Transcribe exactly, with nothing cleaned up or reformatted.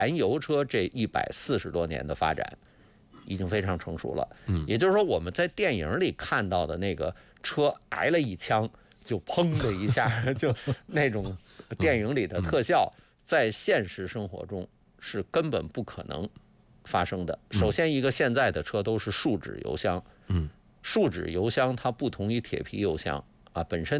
燃油车这一百四十多年的发展已经非常成熟了。 嗯， 也就是说，我们在电影里看到的那个车挨了一枪就砰的一下，就那种电影里的特效，在现实生活中是根本不可能发生的。首先，一个现在的车都是树脂油箱， 嗯， 树脂油箱它不同于铁皮油箱啊，本身